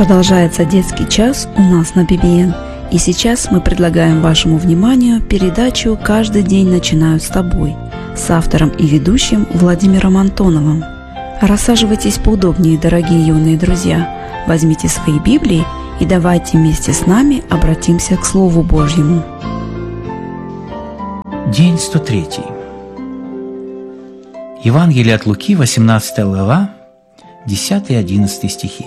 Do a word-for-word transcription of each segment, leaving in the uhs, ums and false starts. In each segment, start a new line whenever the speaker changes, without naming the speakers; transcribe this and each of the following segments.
Продолжается детский час у нас на би би эн. И сейчас мы предлагаем вашему вниманию передачу «Каждый день начинают с тобой» с автором и ведущим Владимиром Антоновым. Рассаживайтесь поудобнее, дорогие юные друзья. Возьмите свои Библии и давайте вместе с нами обратимся к Слову Божьему.
День сто третий. Евангелие от Луки, восемнадцатая глава, десятый и одиннадцатый стихи.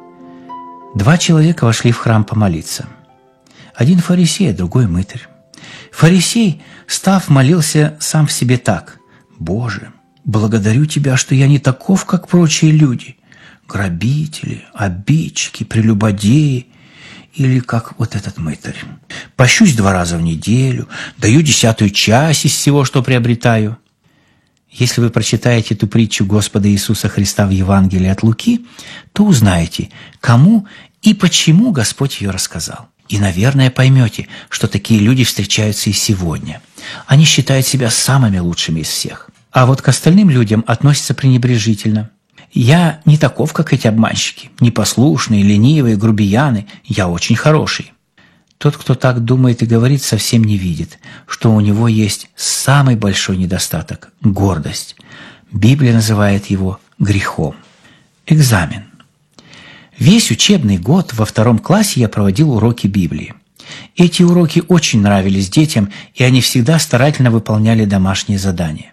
Два человека вошли в храм помолиться. Один фарисей, а другой мытарь. Фарисей, став, молился сам в себе так: «Боже, благодарю Тебя, что я не таков, как прочие люди, грабители, обидчики, прелюбодеи, или как вот этот мытарь. Пощусь два раза в неделю, даю десятую часть из всего, что приобретаю». Если вы прочитаете эту притчу Господа Иисуса Христа в Евангелии от Луки, то узнаете, кому и почему Господь ее рассказал. И, наверное, поймете, что такие люди встречаются и сегодня. Они считают себя самыми лучшими из всех. А вот к остальным людям относятся пренебрежительно. «Я не таков, как эти обманщики, непослушные, ленивые, грубияны. Я очень хороший». Тот, кто так думает и говорит, совсем не видит, что у него есть самый большой недостаток – гордость. Библия называет его грехом. Экзамен. Весь учебный год во втором классе я проводил уроки Библии. Эти уроки очень нравились детям, и они всегда старательно выполняли домашние задания.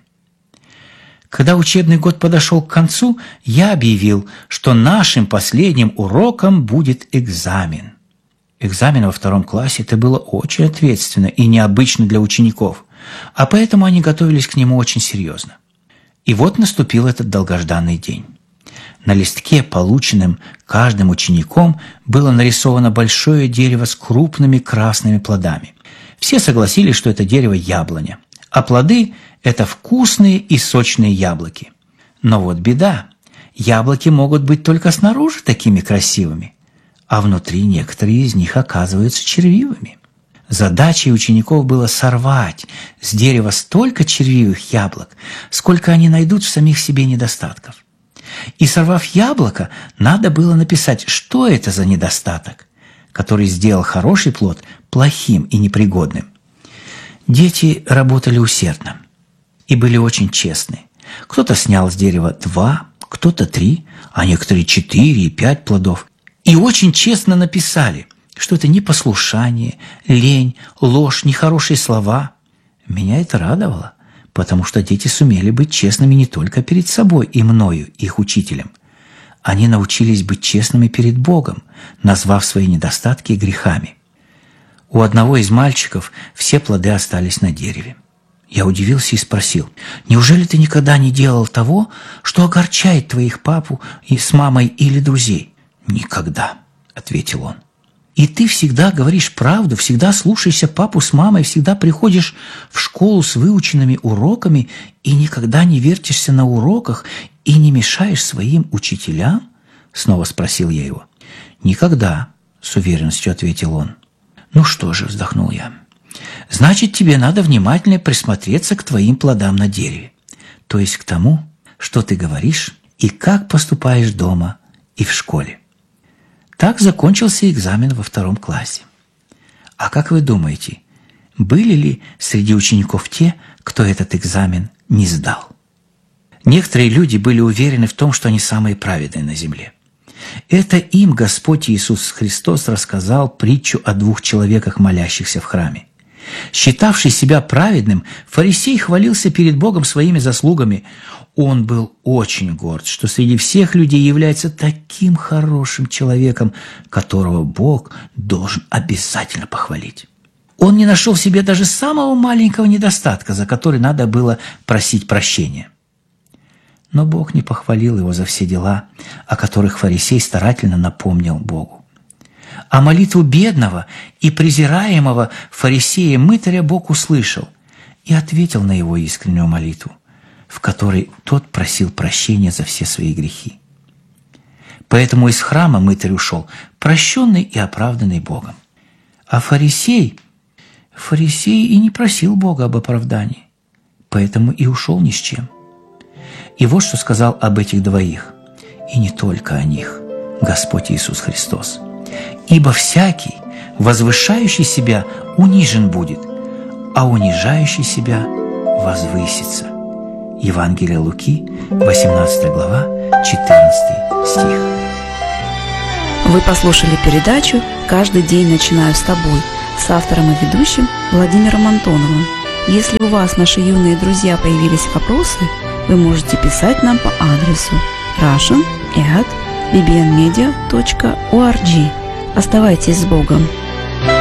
Когда учебный год подошел к концу, я объявил, что нашим последним уроком будет экзамен. Экзамен во втором классе – это было очень ответственно и необычно для учеников, а поэтому они готовились к нему очень серьезно. И вот наступил этот долгожданный день. На листке, полученном каждым учеником, было нарисовано большое дерево с крупными красными плодами. Все согласились, что это дерево яблоня, а плоды – это вкусные и сочные яблоки. Но вот беда – яблоки могут быть только снаружи такими красивыми, а внутри некоторые из них оказываются червивыми. Задачей учеников было сорвать с дерева столько червивых яблок, сколько они найдут в самих себе недостатков. И сорвав яблоко, надо было написать, что это за недостаток, который сделал хороший плод плохим и непригодным. Дети работали усердно и были очень честны. Кто-то снял с дерева два, кто-то три, а некоторые четыре и пять плодов. И очень честно написали, что это непослушание, лень, ложь, нехорошие слова. Меня это радовало, потому что дети сумели быть честными не только перед собой и мною, их учителем. Они научились быть честными перед Богом, назвав свои недостатки грехами. У одного из мальчиков все плоды остались на дереве. Я удивился и спросил: «Неужели ты никогда не делал того, что огорчает твоих папу и с мамой или друзей?» «Никогда», — ответил он. «И ты всегда говоришь правду, всегда слушаешься папу с мамой, всегда приходишь в школу с выученными уроками и никогда не вертишься на уроках и не мешаешь своим учителям?» Снова спросил я его. «Никогда», — с уверенностью ответил он. «Ну что же», — вздохнул я, — «значит, тебе надо внимательно присмотреться к твоим плодам на дереве, то есть к тому, что ты говоришь и как поступаешь дома и в школе». Так закончился экзамен во втором классе. А как вы думаете, были ли среди учеников те, кто этот экзамен не сдал? Некоторые люди были уверены в том, что они самые праведные на земле. Это им Господь Иисус Христос рассказал притчу о двух человеках, молящихся в храме. Считавший себя праведным, фарисей хвалился перед Богом своими заслугами. Он был очень горд, что среди всех людей является таким хорошим человеком, которого Бог должен обязательно похвалить. Он не нашел в себе даже самого маленького недостатка, за который надо было просить прощения. Но Бог не похвалил его за все дела, о которых фарисей старательно напомнил Богу. А молитву бедного и презираемого фарисея-мытаря Бог услышал и ответил на его искреннюю молитву, в которой тот просил прощения за все свои грехи. Поэтому из храма мытарь ушел, прощенный и оправданный Богом. А фарисей, фарисей и не просил Бога об оправдании, поэтому и ушел ни с чем. И вот что сказал об этих двоих, и не только о них, Господь Иисус Христос. Ибо всякий, возвышающий себя, унижен будет, а унижающий себя возвысится. Евангелие Луки, восемнадцатая глава, четырнадцатый стих.
Вы послушали передачу «Каждый день начинаю с тобой» с автором и ведущим Владимиром Антоновым. Если у вас, наши юные друзья, появились вопросы, вы можете писать нам по адресу russian at b b n media dot org. Оставайтесь с Богом!